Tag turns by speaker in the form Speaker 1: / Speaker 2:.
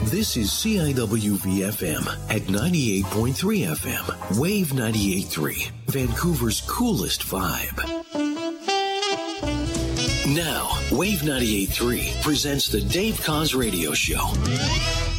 Speaker 1: This is CIWV-FM at 98.3 FM, Wave 98.3, Vancouver's coolest vibe. Now, Wave 98.3 presents the Dave Koz Radio Show.